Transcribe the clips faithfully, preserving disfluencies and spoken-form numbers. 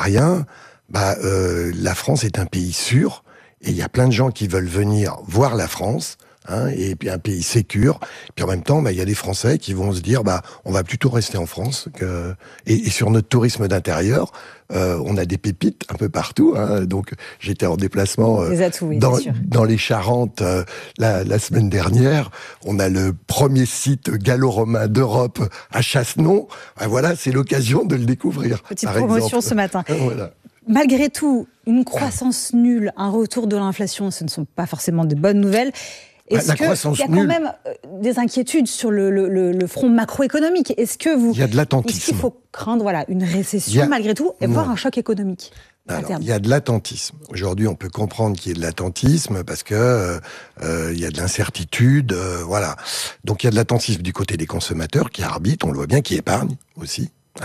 rien, bah, euh, la France est un pays sûr, et il y a plein de gens qui veulent venir voir la France, hein, et puis un pays sécure. Puis en même temps, bah, il y a des Français qui vont se dire, bah, on va plutôt rester en France. Que... Et, et sur notre tourisme d'intérieur, euh, on a des pépites un peu partout. Hein. Donc, j'étais en déplacement euh, atouts, oui, dans, dans les Charentes euh, la, la semaine dernière. On a le premier site gallo-romain d'Europe à Chassenon. Ben voilà, c'est l'occasion de le découvrir. Petite promotion exemple. ce matin. Voilà. Malgré tout, une croissance nulle, un retour de l'inflation, ce ne sont pas forcément de bonnes nouvelles. Est-ce la qu'il y a quand nulle. même des inquiétudes sur le, le, le front macroéconomique? Est-ce que vous, il y a de l'attentisme. Est-ce qu'il faut craindre voilà, une récession a... malgré tout et non. voir un choc économique? Alors, il y a de l'attentisme. Aujourd'hui, on peut comprendre qu'il y ait de l'attentisme parce que euh, euh, il y a de l'incertitude, euh, voilà. Donc il y a de l'attentisme du côté des consommateurs qui arbitrent, on le voit bien, qui épargnent aussi. Hein.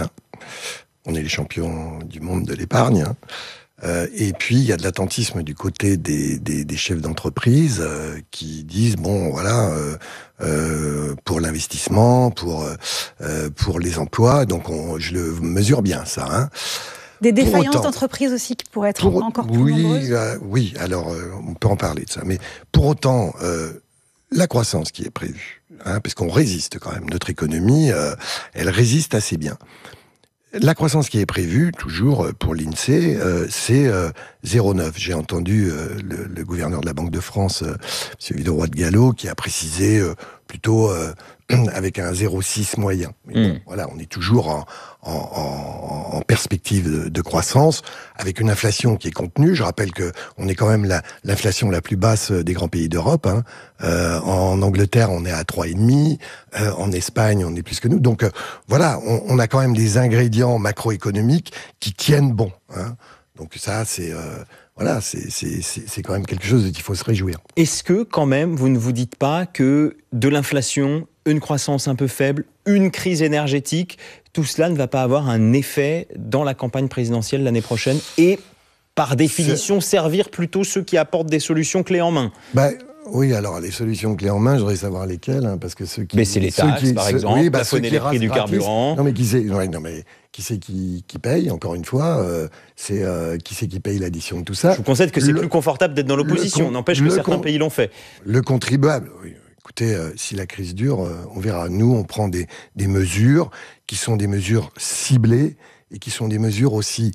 On est les champions du monde de l'épargne. Hein. Euh, et puis il y a de l'attentisme du côté des, des, des chefs d'entreprise euh, qui disent bon voilà euh, euh, pour l'investissement, pour euh, pour les emplois. Donc on, je le mesure bien ça. Hein. Des défaillances d'entreprise aussi qui pourraient être pour, encore plus oui, nombreuses. euh, oui, alors euh, on peut en parler de ça. Mais pour autant, euh, la croissance qui est prévue, hein, parce qu'on résiste quand même, notre économie, euh, elle résiste assez bien. La croissance qui est prévue, toujours pour l'INSEE, euh, c'est euh, zéro virgule neuf. J'ai entendu euh, le, le gouverneur de la Banque de France, euh, M. Villeroy de Galhau, qui a précisé euh, plutôt euh, avec un zéro virgule six moyen. Mais bon, mmh. Voilà, on est toujours en, en, en, en perspective de, de croissance, avec une inflation qui est contenue. Je rappelle que on est quand même la, l'inflation la plus basse des grands pays d'Europe. Hein. Euh, en Angleterre, on est à trois virgule cinq. Euh, en Espagne, on est plus que nous. Donc euh, voilà, on, on a quand même des ingrédients macroéconomiques qui tiennent bon. Hein. Donc ça, c'est... Euh, Voilà, c'est, c'est, c'est, c'est quand même quelque chose dont il faut se réjouir. Est-ce que, quand même, vous ne vous dites pas que de l'inflation, une croissance un peu faible, une crise énergétique, tout cela ne va pas avoir un effet dans la campagne présidentielle l'année prochaine et, par définition, c'est... servir plutôt ceux qui apportent des solutions clés en main? bah... Oui, alors les solutions clés en main, je voudrais savoir lesquelles, hein, parce que ceux qui... Mais c'est les taxes, qui, par ceux, exemple, oui, bah, plafonner les prix du gratis, carburant. Non, mais qui c'est, ouais, non, mais qui c'est qui, qui paye, encore une fois, euh, c'est euh, qui c'est qui paye l'addition de tout ça. Je vous concède que c'est le, plus confortable d'être dans l'opposition, con, n'empêche que certains con, pays l'ont fait. Le contribuable, oui. Écoutez, euh, si la crise dure, euh, on verra. Nous, on prend des, des mesures qui sont des mesures ciblées et qui sont des mesures aussi,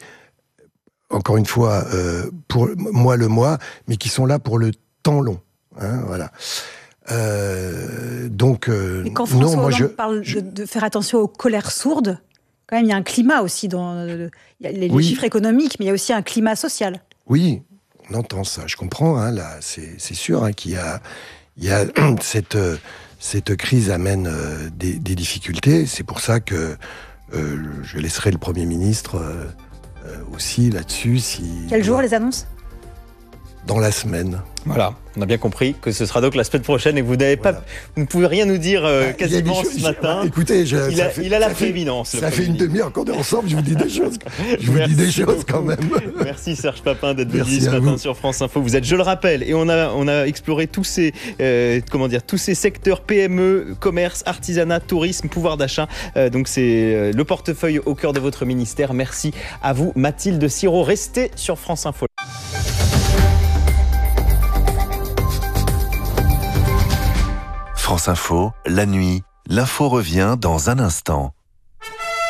encore une fois, euh, pour moi le mois, mais qui sont là pour le temps long. Hein, voilà. Euh, donc, euh, Mais quand François non, moi Hollande je parle je... de, de faire attention aux colères sourdes, quand même, il y a un climat aussi dans il y a les, oui. les chiffres économiques, mais il y a aussi un climat social. Oui, on entend ça. Je comprends. Hein, là, c'est, c'est sûr hein, qu'il y a, il y a cette cette crise amène euh, des, des difficultés. C'est pour ça que euh, je laisserai le Premier ministre euh, euh, aussi là-dessus. Si Quel jour les annonces? Dans la semaine. Voilà, on a bien compris que ce sera donc la semaine prochaine et que vous n'avez voilà. pas, vous ne pouvez rien nous dire euh, bah, quasiment choses, ce matin. Bah, écoutez, je, il, a, fait, il a la fait, prééminence. Ça fait une demi-heure qu'on est ensemble, je vous dis des choses. Je vous Merci dis des choses beaucoup. quand même. Merci Serge Papin d'être venu ce matin sur France Info. Vous êtes, je le rappelle, et on a, on a exploré tous ces, euh, comment dire, tous ces secteurs P M E, commerce, artisanat, tourisme, pouvoir d'achat. Euh, donc c'est euh, le portefeuille au cœur de votre ministère. Merci à vous, Mathilde Sirot. Restez sur France Info. France Info, la nuit, l'info revient dans un instant.